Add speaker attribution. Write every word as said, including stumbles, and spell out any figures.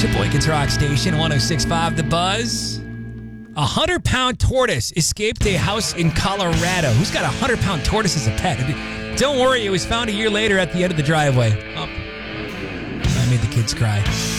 Speaker 1: Sheboygan's Rock Station, one oh six point five The Buzz. A hundred-pound tortoise escaped a house in Colorado. Who's got a hundred-pound tortoise as a pet? Don't worry, it was found a year later at the end of the driveway. Oh, I made the kids cry.